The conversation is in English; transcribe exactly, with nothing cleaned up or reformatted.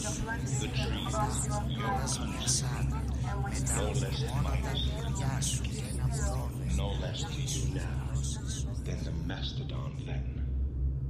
The trees your country, no less admired, no less to you now than the mastodon then.